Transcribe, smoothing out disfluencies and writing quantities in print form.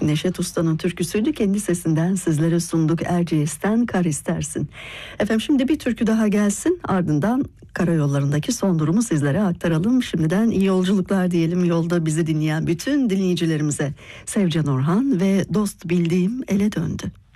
Neşet Usta'nın türküsüydü. Kendi sesinden sizlere sunduk. Erciyes'ten Kar İstersin. Efendim şimdi bir türkü daha gelsin, ardından karayollarındaki son durumu sizlere aktaralım. Şimdiden iyi yolculuklar diyelim yolda bizi dinleyen bütün dinleyicilerimize. Sevcan Orhan ve Dost Bildiğim Ele Döndü.